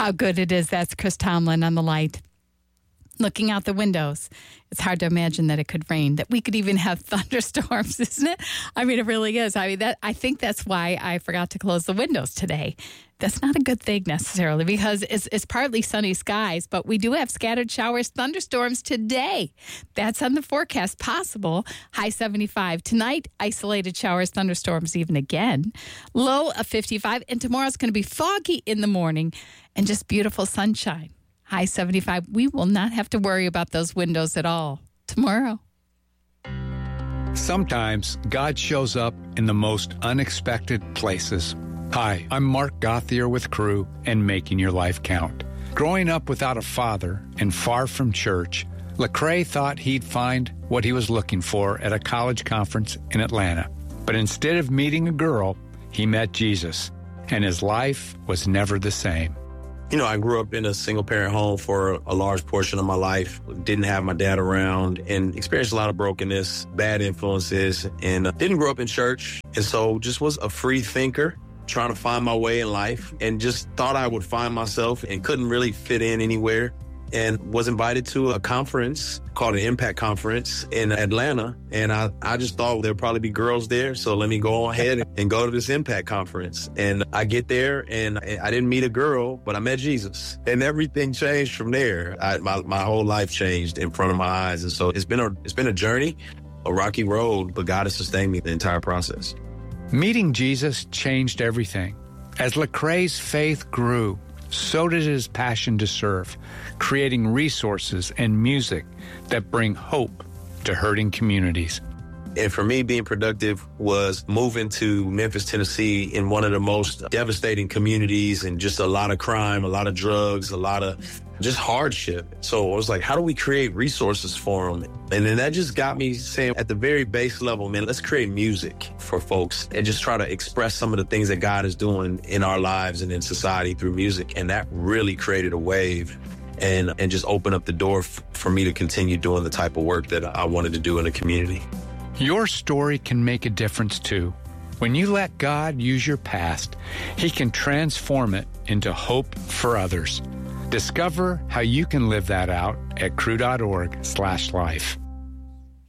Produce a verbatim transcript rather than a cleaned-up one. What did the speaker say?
how good it is. That's Chris Tomlin on the light. Looking out the windows, it's hard to imagine that it could rain, that we could even have thunderstorms, isn't it? I mean, it really is. I mean, that I think that's why I forgot to close the windows today. That's not a good thing necessarily because it's, it's partly sunny skies, but we do have scattered showers, thunderstorms today. That's on the forecast, possible. High seventy-five. Tonight, isolated showers, thunderstorms even again. Low of fifty-five. And tomorrow's going to be foggy in the morning and just beautiful sunshine. High seventy-five. We will not have to worry about those windows at all tomorrow. Sometimes God shows up in the most unexpected places. Hi, I'm Mark Gothier with Crew and Making Your Life Count. Growing up without a father and far from church, Lecrae thought he'd find what he was looking for at a college conference in Atlanta. But instead of meeting a girl, he met Jesus, and his life was never the same. You know, I grew up in a single-parent home for a large portion of my life. Didn't have my dad around and experienced a lot of brokenness, bad influences, and uh, didn't grow up in church. And so just was a free thinker, trying to find my way in life, and just thought I would find myself and couldn't really fit in anywhere. And was invited to a conference called an Impact Conference in Atlanta. And I, I just thought there'd probably be girls there. So let me go ahead and go to this Impact Conference. And I get there and I didn't meet a girl, but I met Jesus. And everything changed from there. I, my, my whole life changed in front of my eyes. And so it's been a, it's been a journey, a rocky road, but God has sustained me the entire process. Meeting Jesus changed everything. As Lecrae's faith grew, so did his passion to serve, creating resources and music that bring hope to hurting communities. And for me, being productive was moving to Memphis, Tennessee, in one of the most devastating communities, and just a lot of crime, a lot of drugs, a lot of just hardship. So I was like, how do we create resources for them? And then that just got me saying, at the very base level, man, let's create music for folks and just try to express some of the things that God is doing in our lives and in society through music. And that really created a wave and, and just opened up the door f- for me to continue doing the type of work that I wanted to do in the community. Your story can make a difference too. When you let God use your past, He can transform it into hope for others. Discover how you can live that out at crew dot org slash life.